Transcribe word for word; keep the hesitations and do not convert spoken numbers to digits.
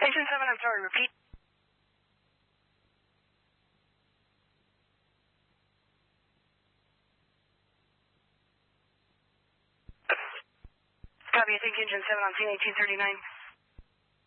Engine seven, I'm sorry, repeat. Copy, I think engine seven on scene eighteen thirty-nine.